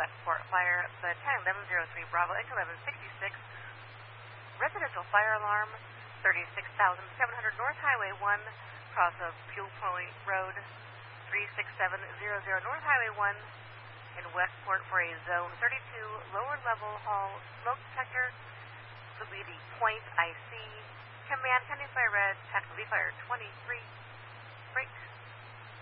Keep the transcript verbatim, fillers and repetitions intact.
Westport Fire, the ten eleven oh three Bravo, Inc eleven sixty-six. Residential fire alarm, thirty-six thousand seven hundred North Highway one, cross of Fuel Point Road, three six seven zero zero North Highway one, in Westport for a Zone thirty-two lower level hall smoke detector. This will be the Point I C. Command pending fire red, tactical V fire twenty-three. Break.